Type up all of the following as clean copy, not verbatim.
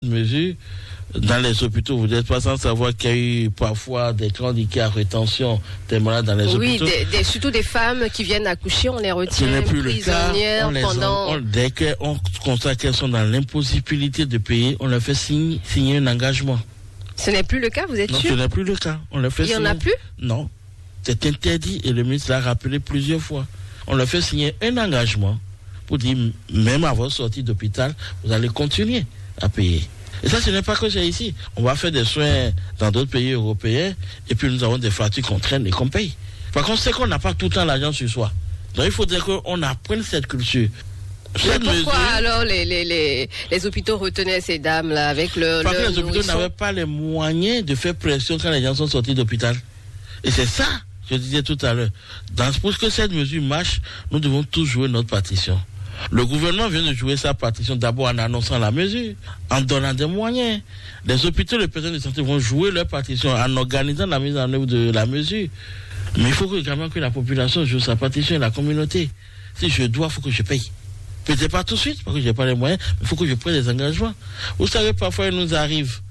mesure, dans les hôpitaux, vous n'êtes pas sans savoir qu'il y a eu parfois des chroniques à rétention des malades dans les hôpitaux. Oui, surtout des femmes qui viviennent accoucher, on les retient prisonnières pendant... Dès qu'on constate qu'elles sont dans l'impossibilité de payer, on leur fait signer un engagement. Ce n'est plus le cas, vous êtes sûr? Non, ce n'est plus le cas. On leur fait signer... Il n'y en a plus? Non, c'est interdit et le ministre l'a rappelé plusieurs fois. On leur fait signer un engagement pour dire, même à votre sortie d'hôpital, vous allez continuer à payer. Et ça, ce n'est pas que c'est ici. On va faire des soins dans d'autres pays européens et puis nous avons des factures qu'on traîne et qu'on paye. Par contre, c'est qu'on n'a pas tout le temps l'argent sur soi. Donc il faudrait qu'on apprenne cette culture. Pourquoi alors les hôpitaux retenaient ces dames-là avec le... Parce que les hôpitaux n'avaient pas les moyens de faire pression quand les gens sont sortis d'hôpital. Et c'est ça, je disais tout à l'heure. Pour que cette mesure marche, nous devons tous jouer notre partition. Le gouvernement vient de jouer sa partition d'abord en annonçant la mesure, en donnant des moyens. Les hôpitaux et les personnels de santé vont jouer leur partition en organisant la mise en œuvre de la mesure. Mais il faut également que la population joue sa partition et la communauté. Si je dois, il faut que je paye. Peut-être pas tout de suite, parce que je n'ai pas les moyens, mais il faut que je prenne des engagements. Vous savez, parfois, il nous arrive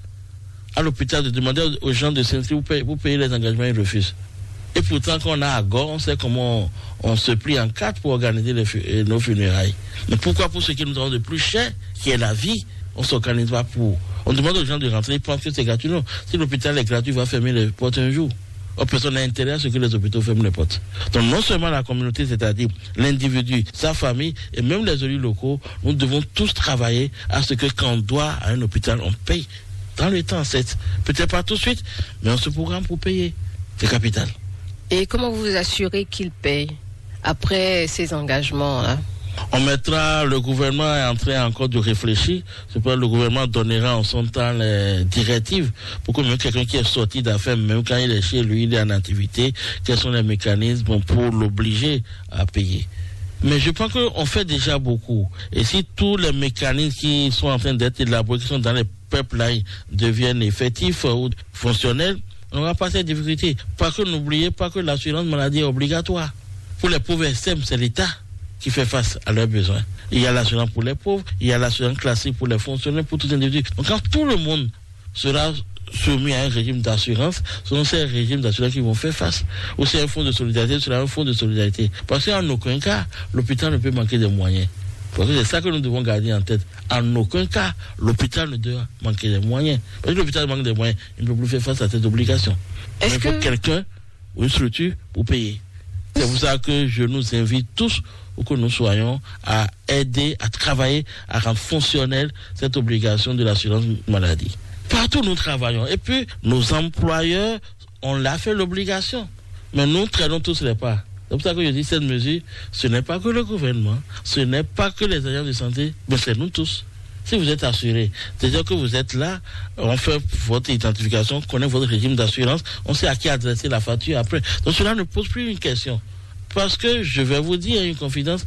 à l'hôpital de demander aux gens de s'inscrire pour payer les engagements, ils refusent. Et pourtant, quand on a à Gore, on sait comment on se plie en quatre pour organiser nos funérailles. Mais pourquoi pour ce qui nous rend de plus cher, qui est la vie, on ne s'organise pas pour... On demande aux gens de rentrer, ils pensent que c'est gratuit. Non, si l'hôpital est gratuit, il va fermer les portes un jour. Personne n'a intérêt à ce que les hôpitaux ferment les portes. Donc non seulement la communauté, c'est-à-dire l'individu, sa famille et même les élus locaux, nous devons tous travailler à ce que quand on doit à un hôpital, on paye dans le temps. Peut-être pas tout de suite, mais on se programme pour payer. C'est capital. Et comment vous vous assurez qu'ils payent après ces engagements-là? On mettra, le gouvernement est en train encore de réfléchir. C'est pourquoi le gouvernement donnera en son temps les directives pour que même quelqu'un qui est sorti d'affaires, même quand il est chez lui, il est en activité, quels sont les mécanismes pour l'obliger à payer. Mais je pense qu'on fait déjà beaucoup. Et si tous les mécanismes qui sont en train d'être élaborés, qui sont dans les pipelines, deviennent effectifs ou fonctionnels, on n'aura pas cette difficulté. Parce que n'oubliez pas que l'assurance maladie est obligatoire. Pour les pauvres SM, c'est l'État qui fait face à leurs besoins. Il y a l'assurance pour les pauvres, il y a l'assurance classique pour les fonctionnaires, pour tout individu. Donc quand tout le monde sera soumis à un régime d'assurance, ce sont ces régimes d'assurance qui vont faire face. Ou c'est un fonds de solidarité, c'est un fonds de solidarité. Parce qu'en aucun cas, l'hôpital ne peut manquer de moyens. Parce que c'est ça que nous devons garder en tête. En aucun cas, l'hôpital ne doit manquer de moyens. Parce que l'hôpital manque de moyens, il ne peut plus faire face à cette obligation. Il faut quelqu'un ou une structure pour payer. C'est pour ça que je nous invite tous, pour que nous soyons à aider, à travailler, à rendre fonctionnelle cette obligation de l'assurance maladie. Partout nous travaillons. Et puis, nos employeurs, on l'a fait l'obligation. Mais nous traînons tous les pas. C'est pour ça que je dis cette mesure, ce n'est pas que le gouvernement, ce n'est pas que les agents de santé, mais c'est nous tous. Si vous êtes assuré, c'est-à-dire que vous êtes là, on fait votre identification, on connaît votre régime d'assurance, on sait à qui adresser la facture après. Donc cela ne pose plus une question. Parce que, je vais vous dire une confidence,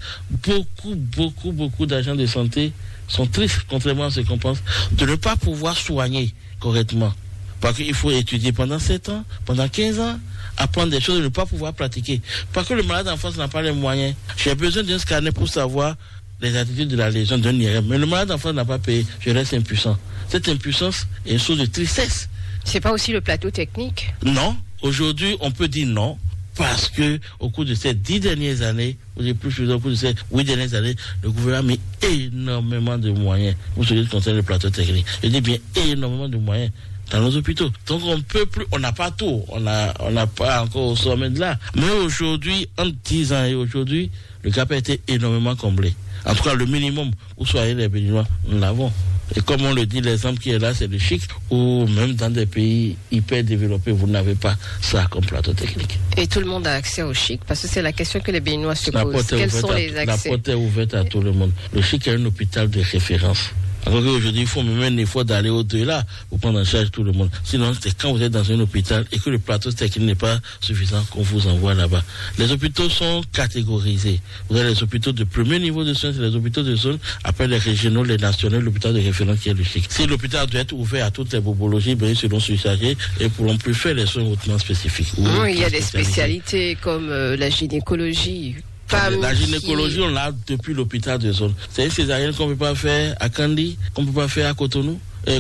beaucoup d'agents de santé sont tristes, contrairement à ce qu'on pense, de ne pas pouvoir soigner correctement. Parce qu'il faut étudier pendant 7 ans, pendant 15 ans, apprendre des choses et ne pas pouvoir pratiquer. Parce que le malade en face n'a pas les moyens. J'ai besoin d'un scanner pour savoir les attitudes de la lésion d'un IRM. Mais le malade en face n'a pas payé. Je reste impuissant. Cette impuissance est une source de tristesse. C'est pas aussi le plateau technique? Non. Aujourd'hui, on peut dire non. Parce que, au cours de ces 10 dernières années, ou plus au cours de ces 8 dernières années, le gouvernement a mis énormément de moyens pour ce qui concerne le plateau technique. Je dis bien énormément de moyens dans nos hôpitaux. Donc on peut plus, on n'a pas tout, on n'a pas encore au sommet de là. Mais aujourd'hui, entre 10 ans et aujourd'hui, le gap a été énormément comblé. En tout cas, le minimum où soyez les béninois, nous l'avons. Et comme on le dit, l'exemple qui est là, c'est le Chic, où même dans des pays hyper développés, vous n'avez pas ça comme plateau technique. Et tout le monde a accès au Chic, parce que c'est la question que les Béninois se posent. Quels sont les accès? La porte est ouverte à tout le monde. Le Chic est un hôpital de référence. Alors qu'aujourd'hui, il faut même un effort d'aller au-delà pour prendre en charge tout le monde. Sinon, c'est quand vous êtes dans un hôpital et que le plateau technique n'est pas suffisant qu'on vous envoie là-bas. Les hôpitaux sont catégorisés. Vous avez les hôpitaux de premier niveau de soins, c'est les hôpitaux de zone, après les régionaux, les nationaux, l'hôpital de référence qui est le Chic. Si l'hôpital doit être ouvert à toutes les bobologies, ben, ils seront surchargés et pourront plus faire les soins hautement spécifiques. Il y a des spécialités comme la gynécologie. La gynécologie, on l'a depuis l'hôpital de zone. C'est une césarienne qu'on ne peut pas faire à Kandi, qu'on ne peut pas faire à Cotonou.